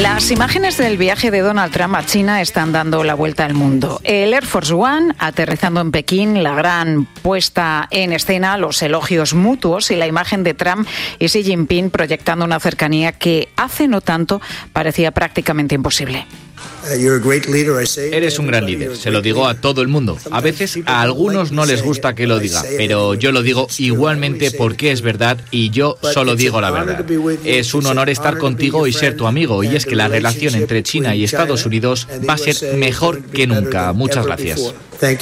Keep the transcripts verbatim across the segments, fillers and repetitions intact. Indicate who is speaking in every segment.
Speaker 1: Las imágenes del viaje de Donald Trump a China están dando la vuelta al mundo. El Air Force One aterrizando en Pekín, la gran puesta en escena, los elogios mutuos y la imagen de Trump y Xi Jinping proyectando una cercanía que hace no tanto parecía prácticamente imposible.
Speaker 2: Eres un gran líder, se lo digo a todo el mundo. A veces a algunos no les gusta que lo diga, pero yo lo digo igualmente porque es verdad y yo solo digo la verdad. Es un honor estar contigo y ser tu amigo, y es que la relación entre China y Estados Unidos va a ser mejor que nunca. Muchas gracias.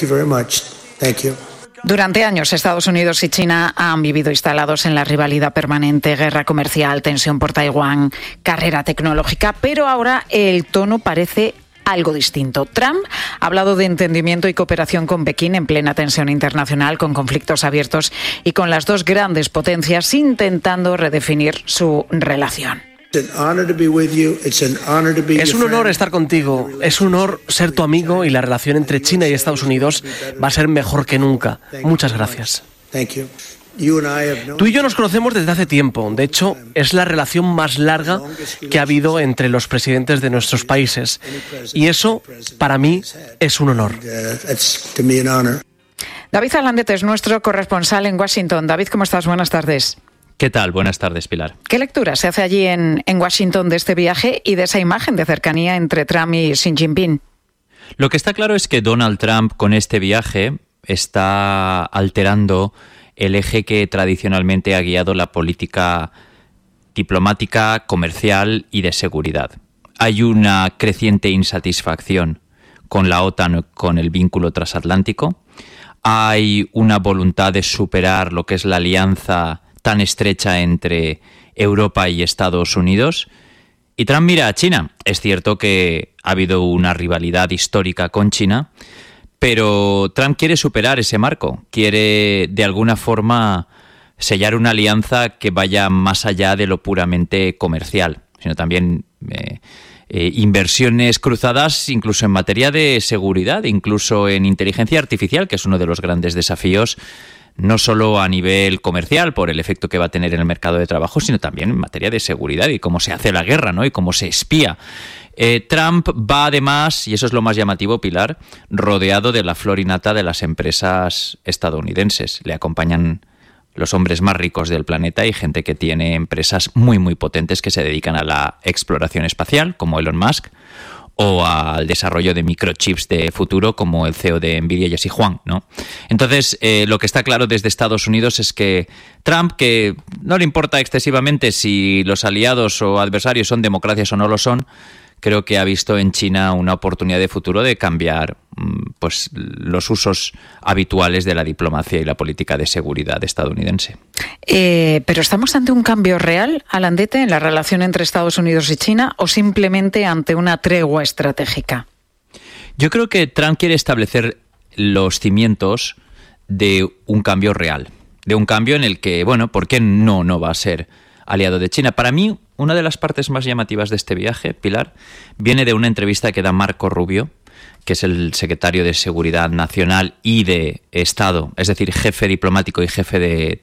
Speaker 1: Durante años, Estados Unidos y China han vivido instalados en la rivalidad permanente, guerra comercial, tensión por Taiwán, carrera tecnológica, pero ahora el tono parece algo distinto. Trump ha hablado de entendimiento y cooperación con Pekín en plena tensión internacional, con conflictos abiertos y con las dos grandes potencias intentando redefinir su relación.
Speaker 3: Es un honor estar contigo, es un honor ser tu amigo, y la relación entre China y Estados Unidos va a ser mejor que nunca. Muchas gracias. Tú y yo nos conocemos desde hace tiempo. De hecho, es la relación más larga que ha habido entre los presidentes de nuestros países. Y eso, para mí, es un honor.
Speaker 1: David Alandete es nuestro corresponsal en Washington. David, ¿cómo estás? Buenas tardes.
Speaker 4: ¿Qué tal? Buenas tardes, Pilar.
Speaker 1: ¿Qué lectura se hace allí en, en Washington de este viaje y de esa imagen de cercanía entre Trump y Xi Jinping?
Speaker 4: Lo que está claro es que Donald Trump con este viaje está alterando el eje que tradicionalmente ha guiado la política diplomática, comercial y de seguridad. Hay una creciente insatisfacción con la OTAN, con el vínculo transatlántico. Hay una voluntad de superar lo que es la alianza tan estrecha entre Europa y Estados Unidos. Y Trump mira a China. Es cierto que ha habido una rivalidad histórica con China, pero Trump quiere superar ese marco, quiere de alguna forma sellar una alianza que vaya más allá de lo puramente comercial, sino también eh, eh, inversiones cruzadas incluso en materia de seguridad, incluso en inteligencia artificial, que es uno de los grandes desafíos, no solo a nivel comercial por el efecto que va a tener en el mercado de trabajo, sino también en materia de seguridad y cómo se hace la guerra, ¿no? Y cómo se espía. Eh, Trump va además, y eso es lo más llamativo, Pilar, rodeado de la flor y nata de las empresas estadounidenses. Le acompañan los hombres más ricos del planeta y gente que tiene empresas muy, muy potentes que se dedican a la exploración espacial, como Elon Musk, o al desarrollo de microchips de futuro, como el C E O de Nvidia, Jesse Huang, ¿no? Entonces, eh, lo que está claro desde Estados Unidos es que Trump, que no le importa excesivamente si los aliados o adversarios son democracias o no lo son, creo que ha visto en China una oportunidad de futuro de cambiar pues los usos habituales de la diplomacia y la política de seguridad estadounidense.
Speaker 1: Eh, ¿Pero estamos ante un cambio real, Alandete, en la relación entre Estados Unidos y China, o simplemente ante una tregua estratégica?
Speaker 4: Yo creo que Trump quiere establecer los cimientos de un cambio real, de un cambio en el que, bueno, ¿por qué no, no va a ser aliado de China? Para mí, una de las partes más llamativas de este viaje, Pilar, viene de una entrevista que da Marco Rubio, que es el secretario de Seguridad Nacional y de Estado, es decir, jefe diplomático y jefe de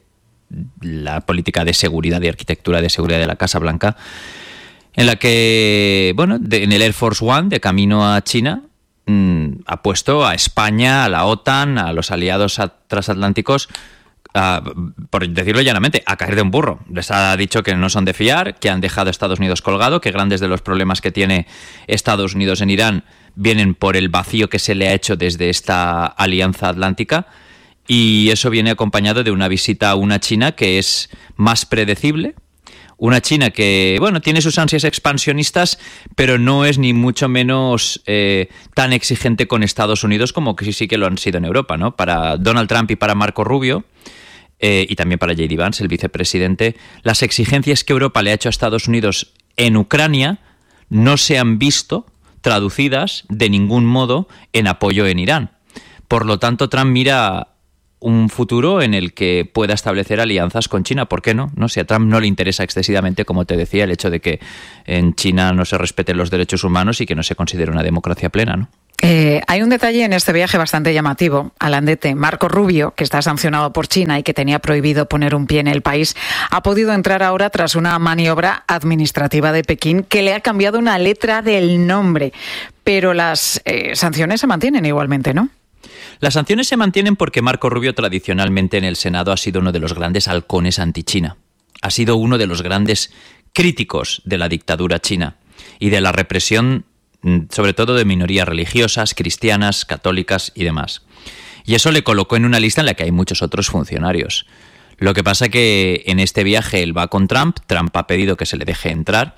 Speaker 4: la política de seguridad y arquitectura de seguridad de la Casa Blanca, en la que, bueno, de, en el Air Force One, de camino a China, mmm, ha puesto a España, a la OTAN, a los aliados transatlánticos, Uh, por decirlo llanamente, a caer de un burro. Les ha dicho que no son de fiar, que han dejado a Estados Unidos colgado, que grandes de los problemas que tiene Estados Unidos en Irán vienen por el vacío que se le ha hecho desde esta alianza atlántica, y eso viene acompañado de una visita a una China que es más predecible, una China que, bueno, tiene sus ansias expansionistas, pero no es ni mucho menos eh, tan exigente con Estados Unidos como que sí, sí que lo han sido en Europa, ¿no? Para Donald Trump y para Marco Rubio, Eh, y también para J D Vance, el vicepresidente, las exigencias que Europa le ha hecho a Estados Unidos en Ucrania no se han visto traducidas de ningún modo en apoyo en Irán. Por lo tanto, Trump mira un futuro en el que pueda establecer alianzas con China. ¿Por qué no? ¿No? Si a Trump no le interesa excesivamente, como te decía, el hecho de que en China no se respeten los derechos humanos y que no se considere una democracia plena, ¿no?
Speaker 1: Eh, hay un detalle en este viaje bastante llamativo. Alandete, Marco Rubio, que está sancionado por China y que tenía prohibido poner un pie en el país, ha podido entrar ahora tras una maniobra administrativa de Pekín que le ha cambiado una letra del nombre. Pero las eh, sanciones se mantienen igualmente, ¿no?
Speaker 4: Las sanciones se mantienen porque Marco Rubio tradicionalmente en el Senado ha sido uno de los grandes halcones anti-China. Ha sido uno de los grandes críticos de la dictadura china y de la represión, sobre todo de minorías religiosas, cristianas, católicas y demás. Y eso le colocó en una lista en la que hay muchos otros funcionarios. Lo que pasa que en este viaje él va con Trump, Trump ha pedido que se le deje entrar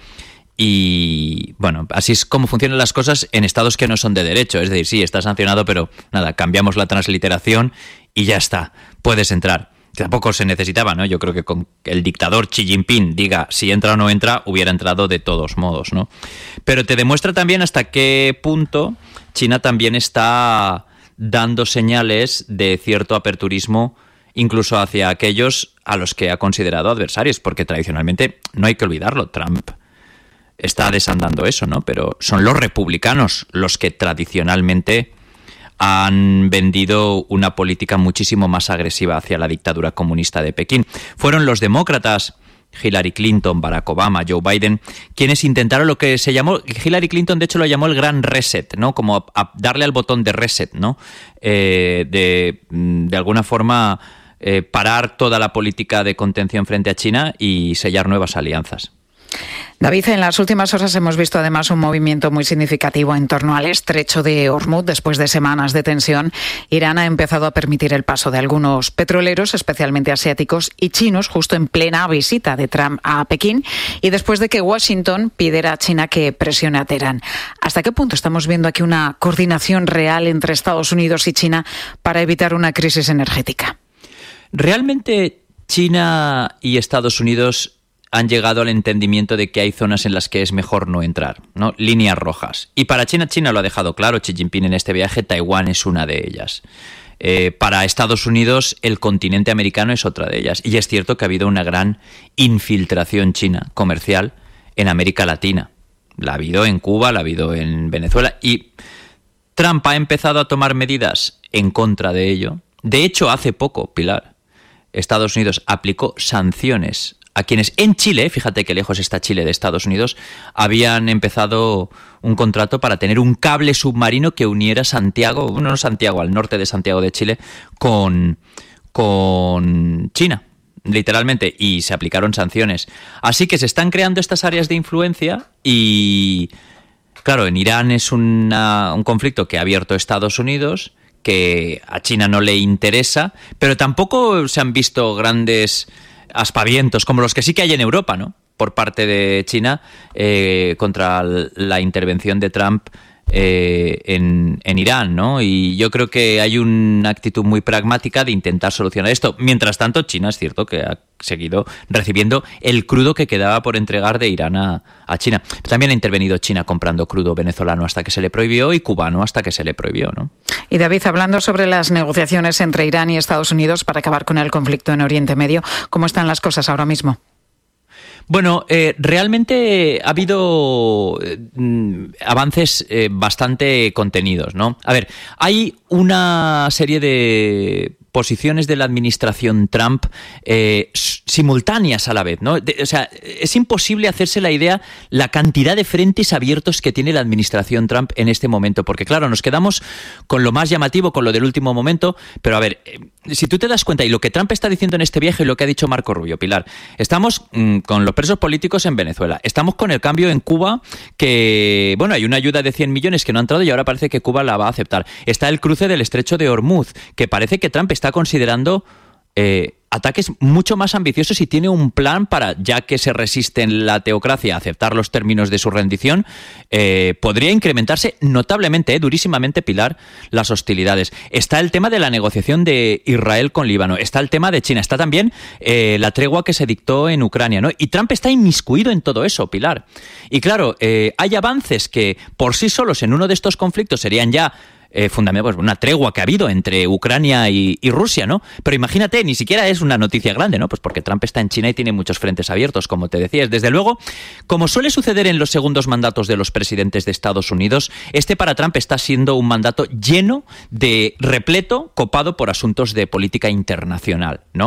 Speaker 4: y, bueno, así es como funcionan las cosas en estados que no son de derecho. Es decir, sí, está sancionado, pero nada, cambiamos la transliteración y ya está, puedes entrar. Tampoco se necesitaba, ¿no? Yo creo que con que el dictador Xi Jinping diga si entra o no entra, hubiera entrado de todos modos, ¿no? Pero te demuestra también hasta qué punto China también está dando señales de cierto aperturismo incluso hacia aquellos a los que ha considerado adversarios, porque tradicionalmente, no hay que olvidarlo, Trump está desandando eso, ¿no? Pero son los republicanos los que tradicionalmente han vendido una política muchísimo más agresiva hacia la dictadura comunista de Pekín. Fueron los demócratas, Hillary Clinton, Barack Obama, Joe Biden, quienes intentaron lo que se llamó, Hillary Clinton de hecho lo llamó el gran reset, ¿no? Como a, a darle al botón de reset, ¿no? Eh, de, de alguna forma eh, parar toda la política de contención frente a China y sellar nuevas alianzas.
Speaker 1: David, en las últimas horas hemos visto además un movimiento muy significativo en torno al estrecho de Hormuz. Después de semanas de tensión, Irán ha empezado a permitir el paso de algunos petroleros, especialmente asiáticos y chinos, justo en plena visita de Trump a Pekín y después de que Washington pidiera a China que presione a Teherán. ¿Hasta qué punto estamos viendo aquí una coordinación real entre Estados Unidos y China para evitar una crisis energética?
Speaker 4: Realmente China y Estados Unidos han llegado al entendimiento de que hay zonas en las que es mejor no entrar, ¿no? Líneas rojas. Y para China, China lo ha dejado claro, Xi Jinping en este viaje, Taiwán es una de ellas. Eh, para Estados Unidos, el continente americano es otra de ellas. Y es cierto que ha habido una gran infiltración china comercial en América Latina. La ha habido en Cuba, la ha habido en Venezuela. Y Trump ha empezado a tomar medidas en contra de ello. De hecho, hace poco, Pilar, Estados Unidos aplicó sanciones a quienes en Chile, fíjate que lejos está Chile de Estados Unidos, habían empezado un contrato para tener un cable submarino que uniera Santiago, bueno, no Santiago, al norte de Santiago de Chile, con, con China, literalmente, y se aplicaron sanciones. Así que se están creando estas áreas de influencia y, claro, en Irán es una, un conflicto que ha abierto Estados Unidos, que a China no le interesa, pero tampoco se han visto grandes aspavientos como los que sí que hay en Europa, ¿no? Por parte de China eh, contra la intervención de Trump eh, en, en Irán, ¿no? Y yo creo que hay una actitud muy pragmática de intentar solucionar esto. Mientras tanto, China es cierto que ha seguido recibiendo el crudo que quedaba por entregar de Irán a, a China. También ha intervenido China comprando crudo venezolano hasta que se le prohibió y cubano hasta que se le prohibió, ¿no?
Speaker 1: Y David, hablando sobre las negociaciones entre Irán y Estados Unidos para acabar con el conflicto en Oriente Medio, ¿cómo están las cosas ahora mismo?
Speaker 4: Bueno, eh, realmente ha habido eh, avances eh, bastante contenidos, ¿no? A ver, hay una serie de posiciones de la administración Trump eh, simultáneas a la vez, ¿no? De, o sea, es imposible hacerse la idea la cantidad de frentes abiertos que tiene la administración Trump en este momento, porque claro, nos quedamos con lo más llamativo, con lo del último momento, pero a ver, eh, si tú te das cuenta, y lo que Trump está diciendo en este viaje y lo que ha dicho Marco Rubio, Pilar, estamos mmm, con los presos políticos en Venezuela, estamos con el cambio en Cuba, que, bueno, hay una ayuda de cien millones que no ha entrado y ahora parece que Cuba la va a aceptar. Está el cruce del estrecho de Hormuz, que parece que Trump está considerando eh, ataques mucho más ambiciosos y tiene un plan para, ya que se resiste en la teocracia a aceptar los términos de su rendición, eh, podría incrementarse notablemente, eh, durísimamente, Pilar, las hostilidades. Está el tema de la negociación de Israel con Líbano, está el tema de China, está también eh, la tregua que se dictó en Ucrania, ¿no? Y Trump está inmiscuido en todo eso, Pilar. Y claro, eh, hay avances que por sí solos en uno de estos conflictos serían ya eh, fundamental, pues una tregua que ha habido entre Ucrania y, y Rusia, ¿no? Pero imagínate, ni siquiera es una noticia grande, ¿no? Pues porque Trump está en China y tiene muchos frentes abiertos, como te decías. Desde luego, como suele suceder en los segundos mandatos de los presidentes de Estados Unidos, este para Trump está siendo un mandato lleno de repleto, copado por asuntos de política internacional, ¿no?